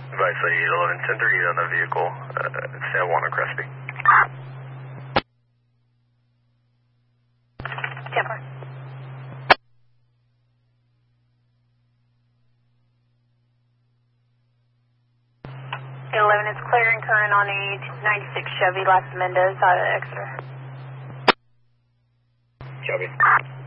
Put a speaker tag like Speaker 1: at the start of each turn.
Speaker 1: Advice 11-1038 on the vehicle, San Juan and Crespi.
Speaker 2: 10-4. 11, it's clear and current on a 96 Chevy Las Mendez, extra.
Speaker 1: Chevy.